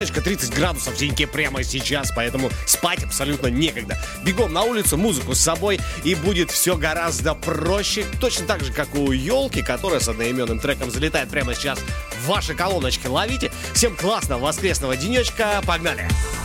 30 градусов в деньке прямо сейчас, поэтому спать абсолютно некогда. Бегом на улицу, музыку с собой, и будет все гораздо проще. Точно так же, как у елки, которая с одноименным треком залетает прямо сейчас в ваши колоночки. Ловите. Всем классного воскресного денечка. Погнали!